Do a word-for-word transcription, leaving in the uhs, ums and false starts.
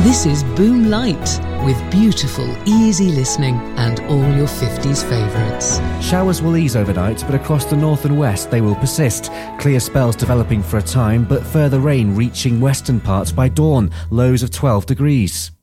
This is Boom Light, with beautiful, easy listening and all your fifties favourites. Showers will ease overnight, but across the north and west they will persist. Clear spells developing for a time, but further rain reaching western parts by dawn, lows of twelve degrees.